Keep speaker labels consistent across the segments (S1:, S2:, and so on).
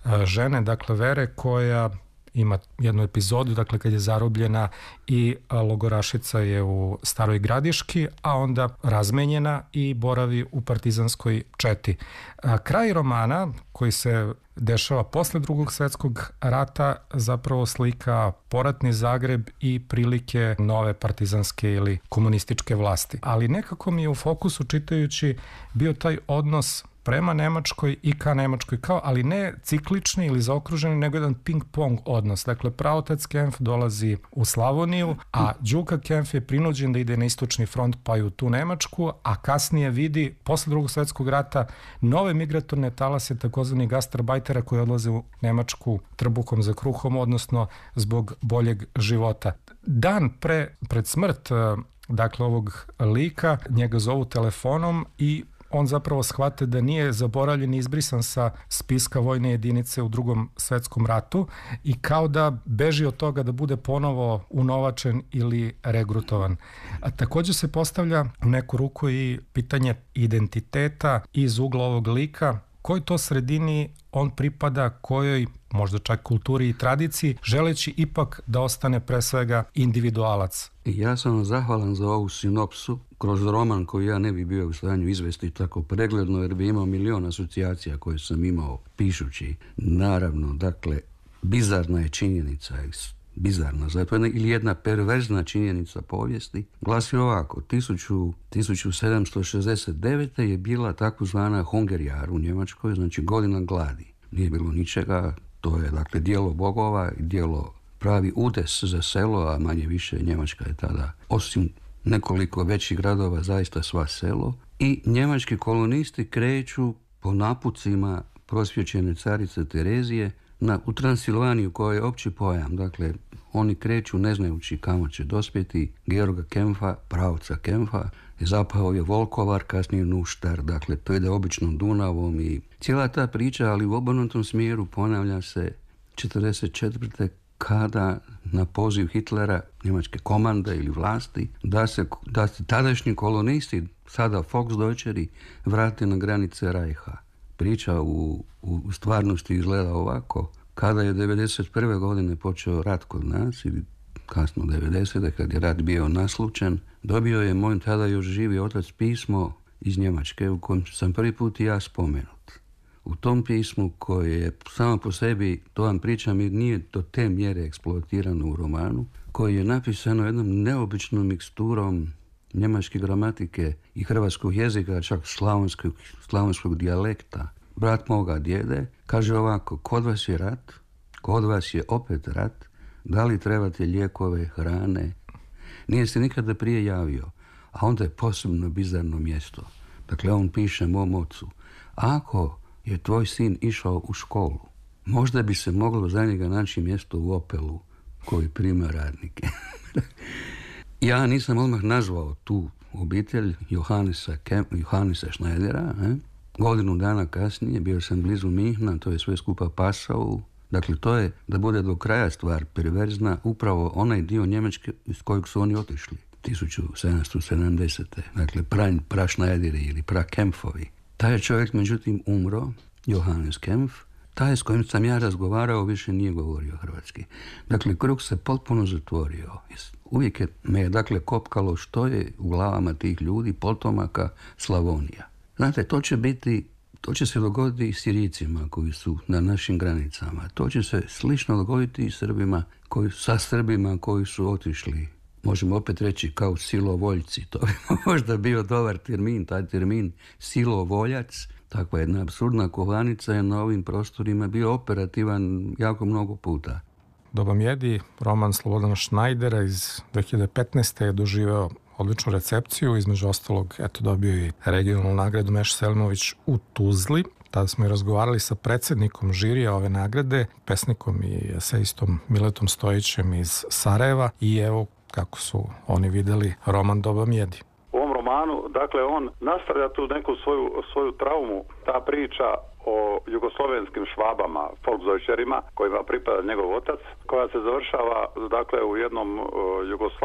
S1: žene, dakle Vere, koja ima jednu epizodu, dakle kad je zarobljena i logorašica je u Staroj Gradiški, a onda razmenjena i boravi u partizanskoj četi. Kraj romana, koji se dešava posle Drugog svetskog rata, zapravo slika poratni Zagreb i prilike nove partizanske ili komunističke vlasti. Ali nekako mi je u fokusu, čitajući, bio taj odnos prema Nemačkoj i ka Nemačkoj, ali ne ciklični ili zaokruženi, nego jedan ping-pong odnos. Dakle, praotac Kempf dolazi u Slavoniju, a Đuka Kempf je prinuđen da ide na istočni front pa i u tu Nemačku, a kasnije vidi, posle Drugog svetskog rata, nove migratorne talase, takozvani gastarbajtera, koji odlaze u Nemačku trbuhom za kruhom, odnosno zbog boljeg života. Dan pred smrt, dakle, ovog lika, njega zovu telefonom i on zapravo shvate da nije zaboravljen i izbrisan sa spiska vojne jedinice u Drugom svetskom ratu i kao da beži od toga da bude ponovo unovačen ili regrutovan. A također se postavlja u neku ruku i pitanje identiteta iz ugla ovog lika, kojoj to sredini on pripada, kojoj možda čak kulturi i tradiciji, želeći ipak da ostane pre svega individualac.
S2: Ja sam vam zahvalan za ovu sinopsu kroz roman koji ja ne bi bio u stanju izvesti tako pregledno, jer bi imao milion asocijacija koje sam imao pišući. Naravno, dakle, bizarna je činjenica, bizarna, zato ili jedna perverzna činjenica povijesti, glasi ovako: 1769. je bila takozvana Hungerjahr u Njemačkoj, znači godina gladi. Nije bilo ničega, to je dakle dijelo bogova i dijelo pravi udes za selo, a manje više Njemačka je tada, osim nekoliko većih gradova, zaista sva selo. I njemački kolonisti kreću po napucima prosvjećene carice Terezije u Transilvaniju, koja je opći pojam. Dakle, oni kreću ne znajući kamo će dospjeti. Georga Kempfa, pravca Kempfa, zapao je Volkovar, kasnije Nuštar. Dakle, to ide običnom Dunavom i cijela ta priča, ali u obrnutom smjeru ponavlja se 1944. kada na poziv Hitlera, njemačke komande ili vlasti, da se tadašnji kolonisti, sada Volksdeutscheri, vrate na granice Reicha. Priča u stvarnosti izgleda ovako: kada je 1991. godine počeo rat kod nas, ili kasno 90. kad je rat bio naslučen, dobio je moj tada još živi otac pismo iz Njemačke u kojem sam prvi put i ja spomenut. U tom pismu, koje je samo po sebi, to vam pričam jer nije do te mjere eksploatirano u romanu, koji je napisano jednom neobičnom miksturom njemačke gramatike i hrvatskog jezika, čak slavonskog dijalekta. Brat moga djede kaže ovako: kod vas je rat, kod vas je opet rat, da li trebate lijekove, hrane? Nije se nikada prije javio, a onda je posebno bizarno mjesto. Dakle, on piše mom ocu: ako je tvoj sin išao u školu, možda bi se moglo za njega naći mjesto u Opelu koji prima radnike. Ja nisam odmah nazvao tu obitelj Johannesa Schneidera. Godinu dana kasnije bio sam blizu Minhna, to je sve skupa Passau. Dakle, to je, da bude do kraja stvar perverzna, upravo onaj dio Njemačke iz kojeg su oni otišli 1770. Dakle, Schneideri ili Kempfovi. Taj je čovjek, međutim, umro, Johannes Kempf. Taj s kojim sam ja razgovarao više nije govorio hrvatski. Dakle, krug se potpuno zatvorio. Uvijek me je, dakle, kopkalo što je u glavama tih ljudi, potomaka Slavonija. Znate, to će se dogoditi i Sirijcima koji su na našim granicama. To će se slično dogoditi i sa Srbima koji su otišli. Možemo opet reći kao silovoljci. To bi možda bio dobar termin, taj termin silovoljac. Takva jedna apsurdna kovanica je na ovim prostorima bio operativan jako mnogo puta.
S1: Doba mjedi, roman Slobodana Schneidera iz 2015. je doživeo odličnu recepciju, između ostalog dobio i regionalnu nagradu Meša Selimović u Tuzli. Tada smo i razgovarali sa predsjednikom žirija ove nagrade, pesnikom i esejistom Miletom Stojićem iz Sarajeva, i evo kako su oni vidjeli roman Doba mjedi.
S3: U ovom romanu, dakle, on nastavlja tu neku svoju traumu, ta priča o jugoslovenskim švabama, Volksdeutcherima, kojima pripada njegov otac, koja se završava, dakle, u jednom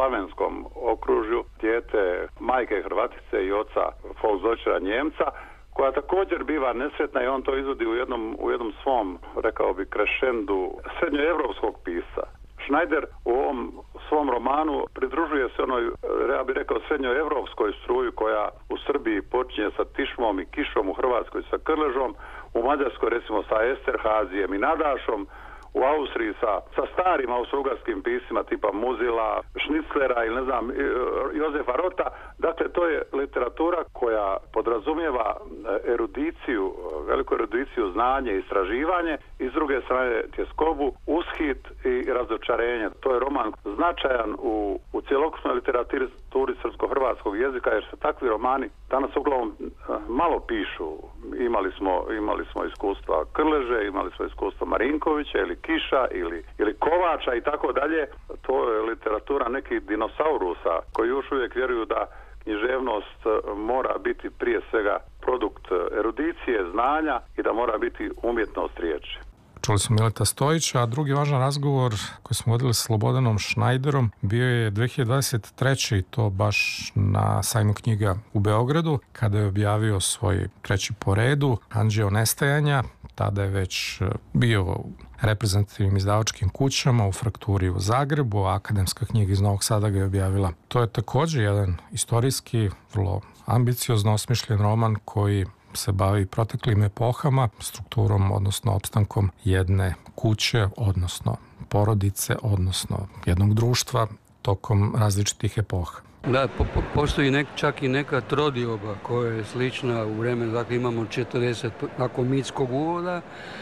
S3: jugoslavenskom okružju, dijete majke Hrvatice i oca Volksdeutchera Njemca, koja također biva nesretna i on to izvodi u jednom svom, rekao bi, krešendu srednjoevropskog pisca. Schneider u ovom svom romanu pridružuje se onoj, ja bih rekao, srednjoevropskoj struji koja u Srbiji počinje sa Tišmom i Kišom, u Hrvatskoj sa Krležom, u Mađarskoj recimo sa Esterhazijem i Nadašom, u Austriji sa starim austrougarskim pisima tipa Muzila, Šniclera ili ne znam, Jozefa Rota. Dakle, to je literatura koja podrazumijeva erudiciju, veliku erudiciju, znanje i istraživanje, i s druge strane tjeskobu, ushit i razočarenje. To je roman značajan u cjelokupnoj literaturi srpsko-hrvatskog jezika, jer se takvi romani danas uglavnom malo pišu. Imali smo iskustva Krleže, imali smo iskustva Marinkovića ili Kiša ili Kovača i tako dalje. To je literatura nekih dinosaurusa koji još uvijek vjeruju da književnost mora biti prije svega produkt erudicije, znanja i da mora biti umjetnost riječi.
S1: Čuli smo Mileta Stojića, a drugi važan razgovor koji smo vodili sa Slobodanom Schneiderom bio je 2023. i to baš na sajmu knjiga u Beogradu, kada je objavio svoj treći po redu Anđeo nestajanja. Tada je već bio u reprezentativnim izdavačkim kućama, u Frakturi u Zagrebu, a Akademska knjiga iz Novog Sada ga je objavila. To je također jedan istorijski, vrlo ambiciozno osmišljen roman koji se bavi proteklim epohama, strukturom, odnosno opstankom jedne kuće, odnosno porodice, odnosno jednog društva tokom različitih epoha.
S2: Da, postoji čak i neka trodioba koja je slična u vremenu, dakle imamo 40, nakon mitskog uvoda,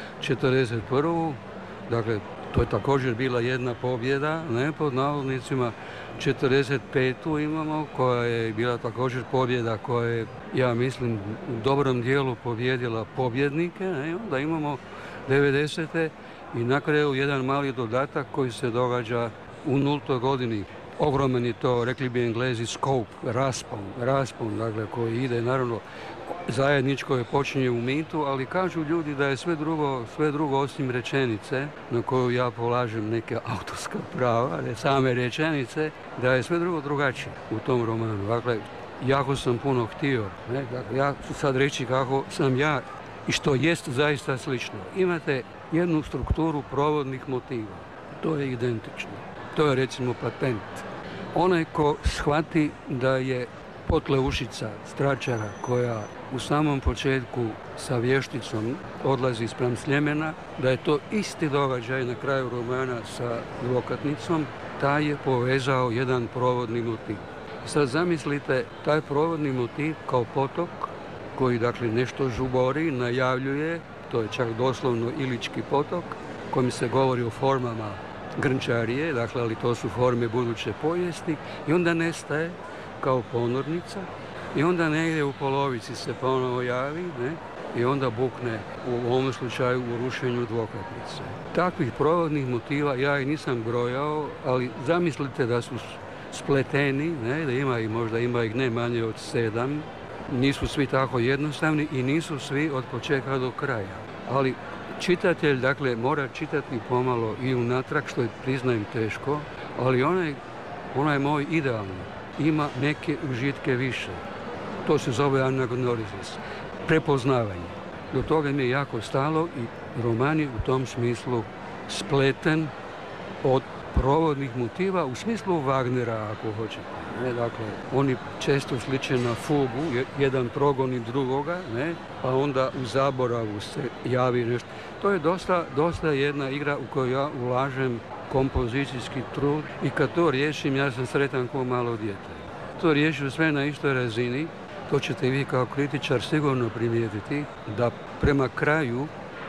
S2: 41. Dakle, to je također bila jedna pobjeda, ne pod navodnicima. 45. imamo, koja je bila također pobjeda, koja je, ja mislim, u dobrom dijelu pobjedila pobjednike, ne? Onda imamo 90. i na kraju jedan mali dodatak koji se događa u 0. godini. Ogroman je to, rekli bi Englezi, scope, raspon, dakle, koji ide, naravno, zajedničko je počinje u mitu, ali kažu ljudi da je sve drugo osim rečenice, na koju ja polažem neke autorska prava, ne same rečenice, da je sve drugo drugačije u tom romanu. Dakle, jako sam puno htio, ne? Dakle, ja ću sad reći kako sam ja i što jest zaista slično. Imate jednu strukturu provodnih motiva, to je identično. To je recimo patent. Onaj ko shvati da je potleušica stračara koja u samom početku sa vješticom odlazi spram Sljemena, da je to isti događaj na kraju romana sa dvokatnicom, taj je povezao jedan provodni motiv. Sad zamislite taj provodni motiv kao potok koji dakle nešto žubori, najavljuje, to je čak doslovno Ilički potok, kojim se govori o formama grnčarije, dakle, ali to su forme buduće povijesti, i onda nestaje kao ponornica i onda negdje u polovici se ponovo javi, ne? I onda bukne u ovom slučaju u rušenju dvokatnice. Takvih provodnih motiva ja i nisam brojao, ali zamislite da su spleteni, ne? Da ima ih ne manje od 7, nisu svi tako jednostavni i nisu svi od početka do kraja. Ali čitatelj, dakle, mora čitati pomalo i unatrag, što je, priznajem, teško, ali onaj moj idealni ima neke užitke više. To se zove anagnorisis, prepoznavanje. Do toga mi je jako stalo i roman je u tom smislu spleten od provodnih motiva u smislu Wagnera, ako hoćete. Ne? Dakle, oni često sliče na fugu, jedan progoni drugoga, ne? Pa onda u zaboravu se javi nešto. To je dosta jedna igra u kojoj ja ulažem kompozicijski trud i kad to riješim, ja sam sretan kao malo dijete. To riješim sve na istoj razini, to ćete vi kao kritičar sigurno primijetiti, da prema kraju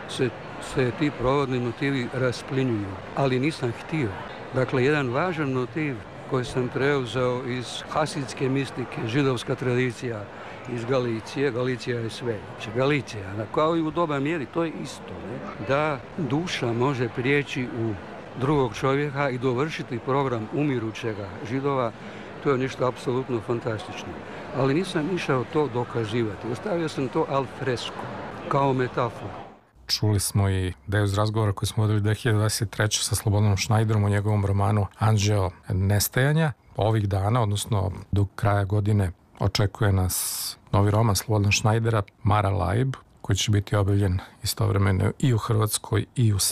S2: se ti provodni motivi rasplinjuju, ali nisam htio. Dakle, jedan važan motiv koji sam preuzeo iz hasidske mistike, židovska tradicija iz Galicije, Galicija je sve, znači Galicija, kao i u doba mjeri, to je isto, ne? Da duša može prijeći u drugog čovjeka i dovršiti program umirućega Židova, to je nešto apsolutno fantastično. Ali nisam išao to dokazivati, ostavio sam to al fresco, kao metaforu.
S1: Čuli smo i deo iz razgovora koji smo vodili 2023. sa Slobodanom Schneiderom u njegovom romanu Anđeo nestajanja. Ovih dana, odnosno do kraja godine, očekuje nas novi roman Slobodana Šnajdera, Mara Laib, koji će biti objavljen istovremeno i u Hrvatskoj i u